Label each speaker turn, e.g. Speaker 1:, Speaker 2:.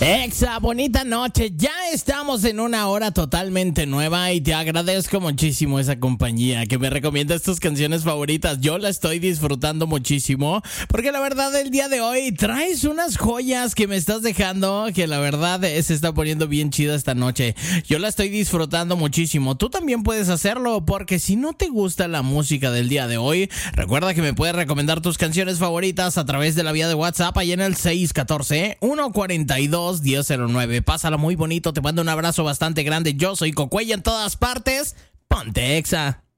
Speaker 1: Exa, bonita noche. Ya estamos en una hora totalmente nueva y te agradezco muchísimo esa compañía que me recomiendas tus canciones favoritas. Yo la estoy disfrutando muchísimo porque la verdad el día de hoy traes unas joyas que me estás dejando que la verdad se está poniendo bien chida esta noche. Yo la estoy disfrutando muchísimo. Tú también puedes hacerlo porque si no te gusta la música del día de hoy, recuerda que me puedes recomendar tus canciones favoritas a través de la vía de WhatsApp ahí en el 614-142-1009. Pásala muy bonito, te mando un abrazo bastante grande. Yo soy Cocuey en todas partes. Ponte Exa.